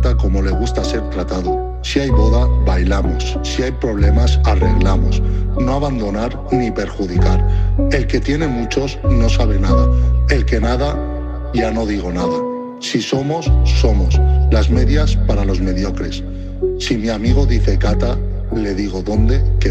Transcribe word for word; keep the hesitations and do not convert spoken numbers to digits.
trata como le gusta ser tratado. Si hay boda, bailamos. Si hay problemas, arreglamos. No abandonar ni perjudicar. El que tiene muchos no sabe nada. El que nada, ya no digo nada. Si somos, somos. Las medias para los mediocres. Si mi amigo dice cata, le digo dónde, que